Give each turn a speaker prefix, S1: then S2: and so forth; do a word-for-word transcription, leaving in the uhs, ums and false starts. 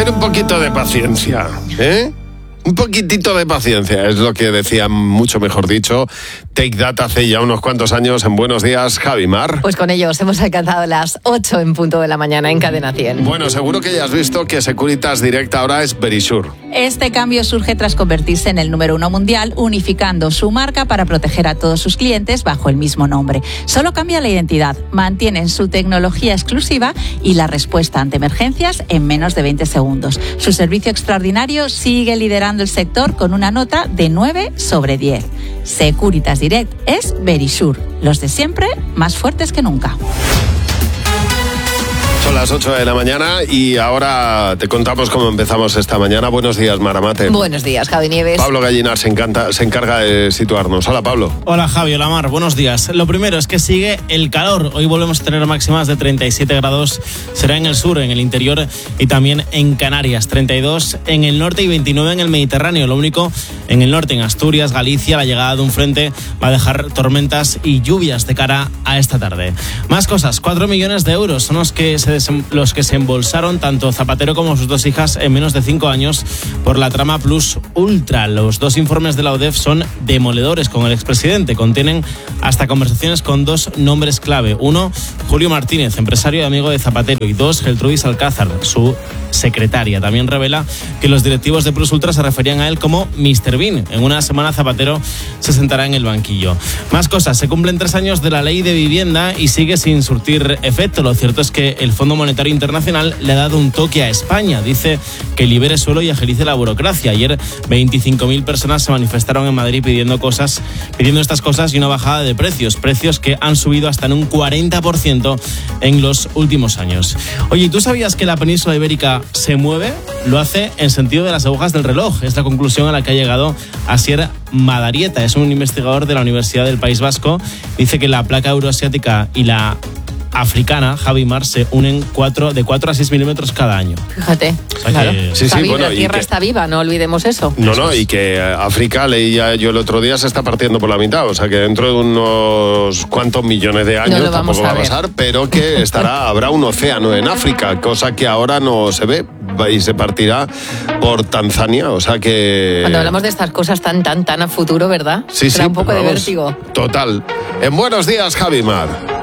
S1: Ten un poquito de paciencia, ¿eh? Un poquitito de paciencia, es lo que decía, mucho mejor dicho, Take That hace ya unos cuantos años en Buenos Días, Javi Mar.
S2: Pues con ellos hemos alcanzado las ocho en punto de la mañana en Cadena cien.
S1: Bueno, seguro que ya has visto que Securitas Direct ahora es Verisure.
S3: Este cambio surge tras convertirse en el número uno mundial, unificando su marca para proteger a todos sus clientes bajo el mismo nombre. Solo cambia la identidad, mantienen su tecnología exclusiva y la respuesta ante emergencias en menos de veinte segundos. Su servicio extraordinario sigue liderando el sector con una nota de nueve sobre diez. Securitas Direct es Verisure, los de siempre más fuertes que nunca.
S1: Son las ocho de la mañana y ahora te contamos cómo empezamos esta mañana. Buenos días, Maramate.
S2: Buenos días, Javi Nieves.
S1: Pablo Gallinar se, encanta, se encarga de situarnos. Hola, Pablo.
S4: Hola, Javi. Hola, Mar. Buenos días. Lo primero es que sigue el calor. Hoy volvemos a tener máximas de treinta y siete grados. Será en el sur, en el interior y también en Canarias. treinta y dos en el norte y veintinueve en el Mediterráneo. Lo único, en el norte, en Asturias, Galicia, la llegada de un frente va a dejar tormentas y lluvias de cara a esta tarde. Más cosas. Cuatro millones de euros son los que se los que se embolsaron tanto Zapatero como sus dos hijas en menos de cinco años por la trama Plus Ultra. Los dos informes de la U D E F son demoledores con el expresidente. Contienen hasta conversaciones con dos nombres clave. Uno, Julio Martínez, empresario y amigo de Zapatero. Y dos, Geltrudis Alcázar, su secretaria. También revela que los directivos de Plus Ultra se referían a él como míster Bean. En una semana Zapatero se sentará en el banquillo. Más cosas. Se cumplen tres años de la ley de vivienda y sigue sin surtir efecto. Lo cierto es que el Fondo Monetario Internacional le ha dado un toque a España. Dice que libere suelo y agilice la burocracia. Ayer veinticinco mil personas se manifestaron en Madrid pidiendo cosas, pidiendo estas cosas y una bajada de precios. Precios que han subido hasta en un cuarenta por ciento en los últimos años. Oye, ¿tú sabías que la península ibérica se mueve? Lo hace en sentido de las agujas del reloj. Es la conclusión a la que ha llegado Asier Madarieta. Es un investigador de la Universidad del País Vasco. Dice que la placa euroasiática y la africana, Javi Mar, se unen cuatro, de cuatro a seis milímetros cada año.
S2: Fíjate,
S4: o sea
S2: claro.
S4: Que...
S1: Sí,
S2: está
S1: sí,
S2: viva,
S1: bueno,
S2: la Tierra
S1: que...
S2: está viva, no olvidemos eso.
S1: No, no, y que África, leía yo el otro día, se está partiendo por la mitad. O sea que dentro de unos cuantos millones de años,
S2: no
S1: tampoco va a pasar, pero que estará, habrá un océano en África, cosa que ahora no se ve. Y se partirá por Tanzania, o sea que...
S2: Cuando hablamos de estas cosas tan, tan, tan a futuro, ¿verdad?
S1: Sí,
S2: Será
S1: sí,
S2: un poco
S1: vamos,
S2: de vértigo.
S1: Total. En Buenos Días, Javi Mar.